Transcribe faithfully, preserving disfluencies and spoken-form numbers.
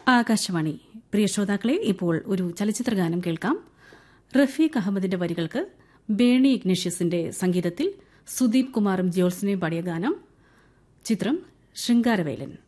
ആകാശവാണി. പ്രിയ ശ്രോതാക്കളെ, ഇപ്പോൾ ഒരു ചലച്ചിത്രഗാനം കേൾക്കാം. റഫീഖ് അഹമ്മദിന്റെ വരികൾക്ക് ബേണി ഇഗ്നേഷ്യസിന്റെ സംഗീതത്തിൽ സുദീപ് കുമാറും ജ്യോത്സനയും പാടിയ ഗാനം. ചിത്രം ശൃംഗാരവേലൻ.